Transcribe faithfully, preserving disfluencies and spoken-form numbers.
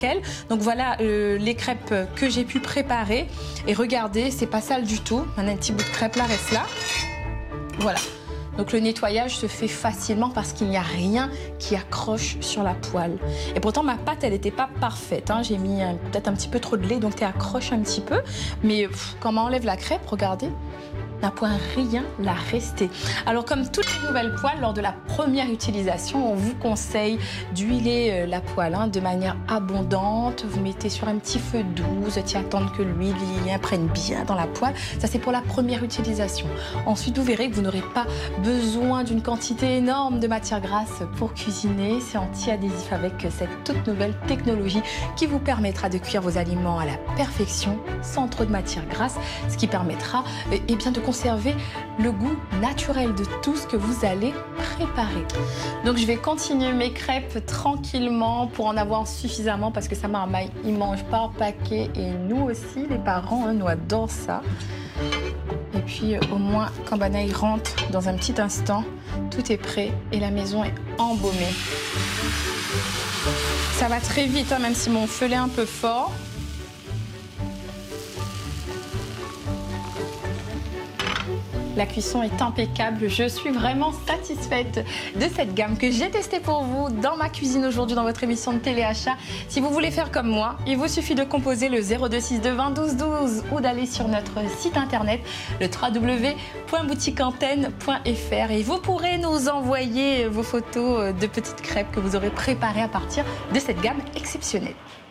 Donc voilà euh, les crêpes que j'ai pu préparer. Et regardez, c'est pas sale du tout. On a un petit bout de crêpe là, reste là. Voilà. Donc le nettoyage se fait facilement parce qu'il n'y a rien qui accroche sur la poêle. Et pourtant ma pâte elle n'était pas parfaite, hein. J'ai mis peut-être un petit peu trop de lait donc elle accroche un petit peu. Mais pff, quand on enlève la crêpe, regardez, n'a point rien la rester. Alors comme toutes les nouvelles poêles, lors de la première utilisation, on vous conseille d'huiler la poêle hein, de manière abondante. Vous mettez sur un petit feu doux, vous attendre que l'huile imprègne bien dans la poêle. Ça c'est pour la première utilisation. Ensuite vous verrez que vous n'aurez pas besoin d'une quantité énorme de matière grasse pour cuisiner. C'est anti-adhésif avec cette toute nouvelle technologie qui vous permettra de cuire vos aliments à la perfection sans trop de matière grasse, ce qui permettra eh bien, de conserver le goût naturel de tout ce que vous allez préparer. Donc je vais continuer mes crêpes tranquillement pour en avoir suffisamment parce que sa marmaille, il mange par paquet et nous aussi, les parents, hein, nous adorons ça. Et puis au moins, quand Banaï rentre dans un petit instant, tout est prêt et la maison est embaumée. Ça va très vite, hein, même si mon feu est un peu fort. La cuisson est impeccable. Je suis vraiment satisfaite de cette gamme que j'ai testée pour vous dans ma cuisine aujourd'hui dans votre émission de téléachat. Si vous voulez faire comme moi, il vous suffit de composer le zéro deux six deux vingt douze douze ou d'aller sur notre site internet le w w w point boutique antenne point f r et vous pourrez nous envoyer vos photos de petites crêpes que vous aurez préparées à partir de cette gamme exceptionnelle.